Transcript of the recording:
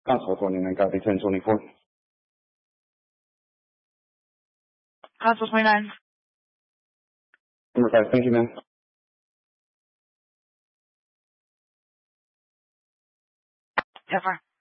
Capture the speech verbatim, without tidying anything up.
Console twenty-nine, copy ten twenty-four. Console twenty-nine. Number five, thank you, ma'am. Ever.